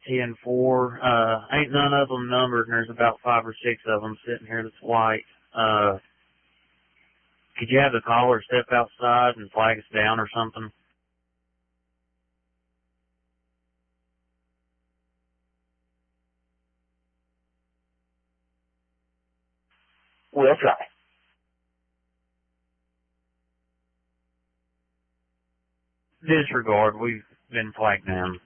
10-4. Ain't none of them numbered, and there's about 5 or 6 of them sitting here that's white. Could you have the caller step outside and flag us down or something? We'll try. Disregard. We've been flagged down.